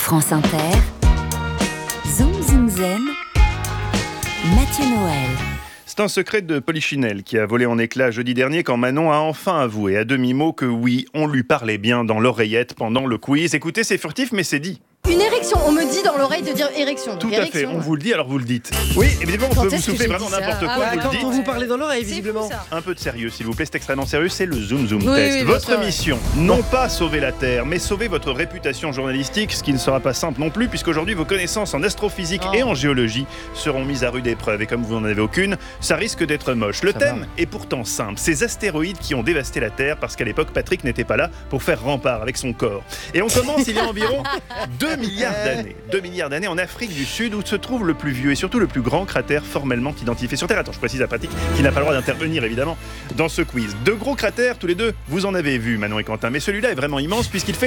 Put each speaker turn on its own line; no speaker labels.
France Inter, Zoom Zoom Zen, Mathieu Noël.
C'est un secret de Polichinelle qui a volé en éclats jeudi dernier quand Manon a enfin avoué à demi-mot que oui, on lui parlait bien dans l'oreillette pendant le quiz. Écoutez, c'est furtif mais c'est dit.
Une érection, on me dit dans l'oreille de dire érection.
Tout
Donc,
à fait,
érection.
on vous le dit alors vous le dites. Oui, évidemment, on
Quand
peut vous
est-ce que
souffler
j'ai
vraiment
dit ça
n'importe quoi,
Ah,
vous le
quand
dites.
on vous parlait dans l'oreille, visiblement.
C'est fou, ça.
Un peu de sérieux, s'il vous plaît, c'est extrêmement sérieux, c'est le Zoom Zoom
Oui,
Test.
oui, bien
Votre
sûr, ouais.
mission, non pas sauver la Terre, mais sauver votre réputation journalistique, ce qui ne sera pas simple non plus, puisqu'aujourd'hui vos connaissances en astrophysique et en géologie seront mises à rude épreuve. Et comme vous n'en avez aucune, ça risque d'être moche. Le thème est pourtant simple, ces astéroïdes qui ont dévasté la Terre, parce qu'à l'époque, Patrick n'était pas là pour faire rempart avec son corps. Et on commence il y a environ 2 milliards d'années. 2 milliards d'années en Afrique du Sud, où se trouve le plus vieux et surtout le plus grand cratère formellement identifié sur Terre. Attends, je précise à Patrick qui n'a pas le droit d'intervenir évidemment dans ce quiz. 2 gros cratères, tous les deux, vous en avez vu, Manon et Quentin, mais celui-là est vraiment immense puisqu'il fait